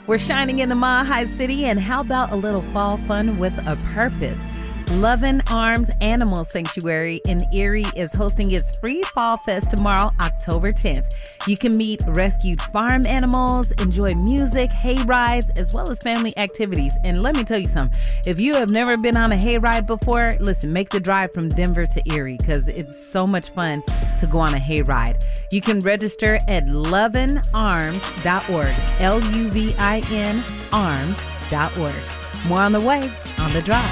We're shining in the Mile High City, and how about a little fall fun with a purpose? Loving Arms Animal Sanctuary in Erie is hosting its free Fall Fest tomorrow, October 10th. You can meet rescued farm animals, enjoy music, hay rides, as well as family activities. And let me tell you something, if you have never been on a hay ride before, listen, make the drive from Denver to Erie because it's so much fun to go on a hay ride. You can register at lovinarms.org, LUVIN arms.org. More on the way on The Drive.